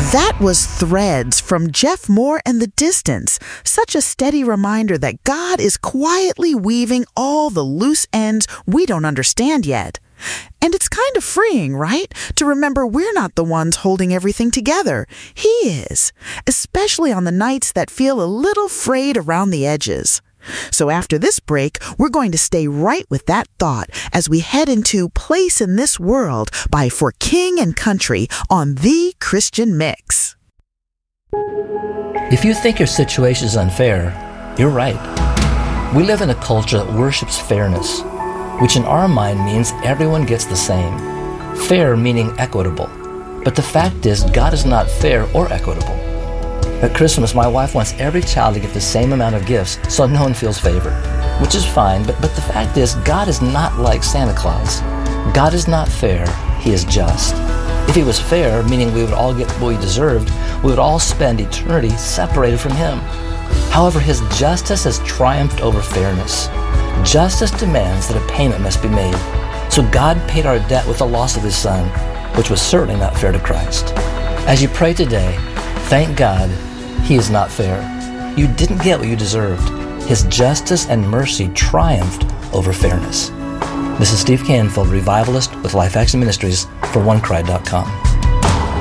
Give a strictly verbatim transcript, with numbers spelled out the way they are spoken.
That was Threads from Jeff Moore and the Distance. Such a steady reminder that God is quietly weaving all the loose ends we don't understand yet. And it's kind of freeing, right? To remember we're not the ones holding everything together. He is, especially on the nights that feel a little frayed around the edges. So after this break, we're going to stay right with that thought as we head into Place in This World by For King and Country on The Christian Mix. If you think your situation is unfair, you're right. We live in a culture that worships fairness, which in our mind means everyone gets the same. Fair meaning equitable. But the fact is, God is not fair or equitable. At Christmas, my wife wants every child to get the same amount of gifts so no one feels favored, which is fine, but, but the fact is, God is not like Santa Claus. God is not fair, He is just. If He was fair, meaning we would all get what we deserved, we would all spend eternity separated from Him. However, His justice has triumphed over fairness. Justice demands that a payment must be made. So God paid our debt with the loss of His Son, which was certainly not fair to Christ. As you pray today, thank God He is not fair. You didn't get what you deserved. His justice and mercy triumphed over fairness. This is Steve Canfield, revivalist with Life Action Ministries for one cry dot com.